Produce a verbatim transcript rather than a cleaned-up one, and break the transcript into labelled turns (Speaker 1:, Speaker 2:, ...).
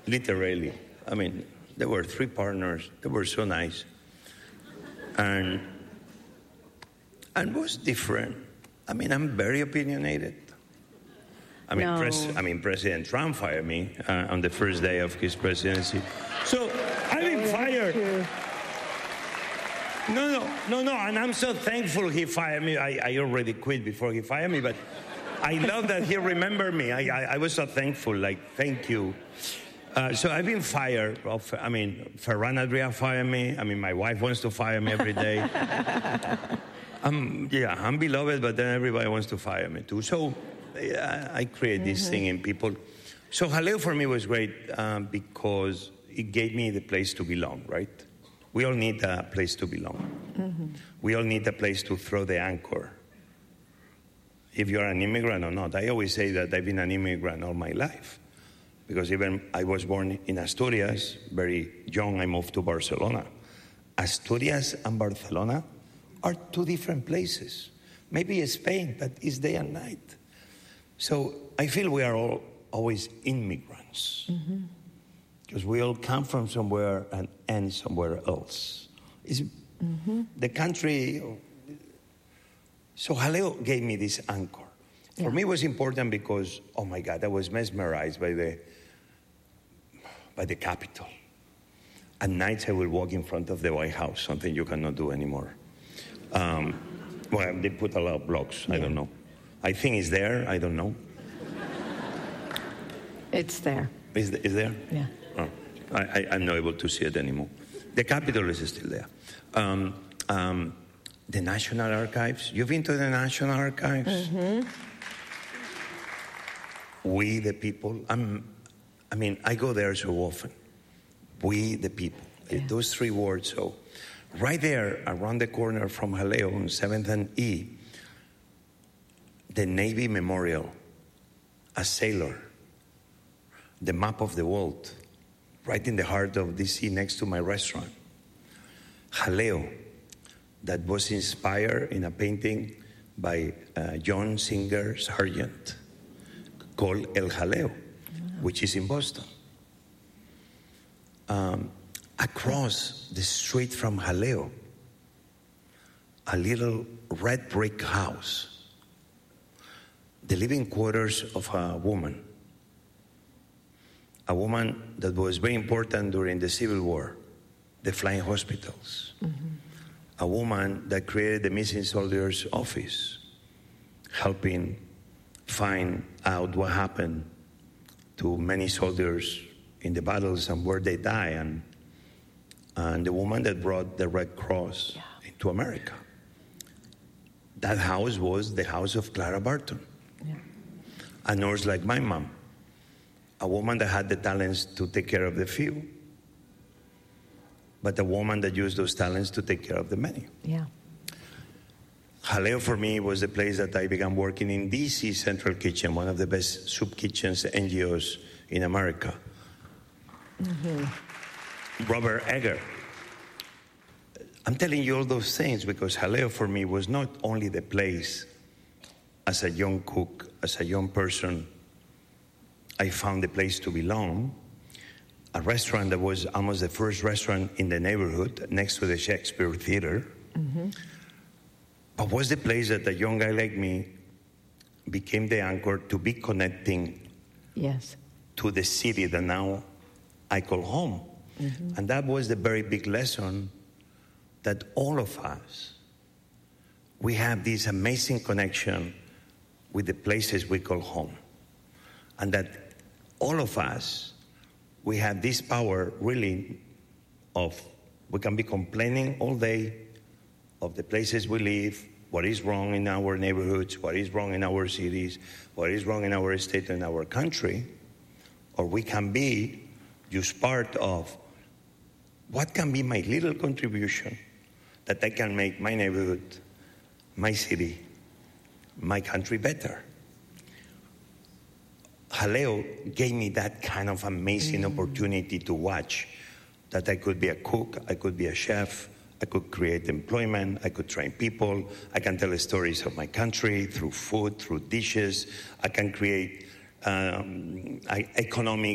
Speaker 1: literally. I mean, there were three partners. They were so nice. And, and it was different. I mean, I'm very opinionated. I mean,
Speaker 2: No.
Speaker 1: pres- I mean President Trump fired me uh, on the first day of his presidency. So I've been
Speaker 2: Oh,
Speaker 1: fired.
Speaker 2: true.
Speaker 1: No, no, no, no. And I'm so thankful he fired me. I, I already quit before he fired me, but I love that he remembered me. I, I, I was so thankful. Like, thank you. Uh, so I've been fired. Of, I mean, Ferran Adrià fired me. I mean, my wife wants to fire me every day. um, yeah, I'm beloved, but then everybody wants to fire me too. So yeah, I create this
Speaker 2: Mm-hmm.
Speaker 1: thing in people. So Jaleo for me was great um, because it gave me the place to belong, right? We all need a place to belong.
Speaker 2: Mm-hmm.
Speaker 1: We all need a place to throw the anchor. If you're an immigrant or not. I always say that I've been an immigrant all my life. Because even I was born in Asturias, very young, I moved to Barcelona. Asturias and Barcelona are two different places. Maybe Spain, but it's day and night. So I feel we are all always immigrants. Because we all come from somewhere and end somewhere else. It's, The country. So Jaleo gave me this anchor. For
Speaker 2: Yeah.
Speaker 1: me, it was important because, oh my God, I was mesmerized by the by the Capitol. At night, I will walk in front of the White House, something you cannot do anymore. Um, well, they put a lot of blocks. I don't know. I think it's there. I don't know.
Speaker 2: It's there.
Speaker 1: Is, is there?
Speaker 2: Yeah.
Speaker 1: Oh, I, I, I'm not able to see it anymore. The Capitol is still there. Um, um, the National Archives. You've been to the National Archives? We, the people. I'm, I mean, I go there so often. We, the people.
Speaker 2: Yeah.
Speaker 1: Those three words. So, right there, around the corner from Jaleo on seventh and E, the Navy Memorial, a sailor, the map of the world, right in the heart of D C next to my restaurant. Jaleo, that was inspired in a painting by uh, John Singer Sargent called El Jaleo, which is in Boston. Um, across the street from Jaleo, a little red brick house, the living quarters of a woman, a woman that was very important during the Civil War, the flying hospitals, a woman that created the Missing Soldiers Office, helping find out what happened to many soldiers in the battles and where they die, and, and the woman that brought the Red Cross
Speaker 2: Yeah.
Speaker 1: into America. That house was the house of Clara Barton,
Speaker 2: Yeah.
Speaker 1: a nurse like my mom, a woman that had the talents to take care of the few, but a woman that used those talents to take care of the many.
Speaker 2: Yeah.
Speaker 1: Jaleo for me was the place that I began working in D C Central Kitchen, one of the best soup kitchens, N G Os in America. Robert Egger. I'm telling you all those things because Jaleo for me was not only the place as a young cook, as a young person, I found the place to belong, a restaurant that was almost the first restaurant in the neighborhood next to the Shakespeare Theater. But was the place that a young guy like me became the anchor to be connecting
Speaker 2: Yes.
Speaker 1: to the city that now I call home. And that was the very big lesson that all of us, we have this amazing connection with the places we call home. And that all of us, we have this power really of, we can be complaining all day of the places we live, what is wrong in our neighborhoods, what is wrong in our cities, what is wrong in our state and our country, or we can be just part of what can be my little contribution that I can make my neighborhood, my city, my country better. Jaleo gave me that kind of amazing opportunity to watch that I could be a cook, I could be a chef, I could create employment, I could train people, I can tell stories of my country through food, through dishes, I can create um, economic